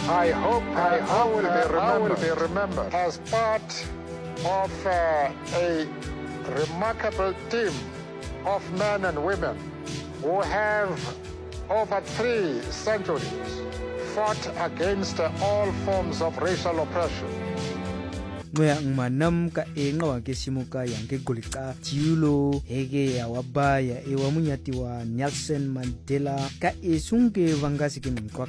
I hope will be remembered as part of a remarkable team of men and women who have over 3 centuries fought against all forms of racial oppression. Ngoya ngmanam ka enga wa ke simuka yang ke golika tiulo hege ya wabaya e wa munyati wa Nelson Mandela ka esunge vangasi ke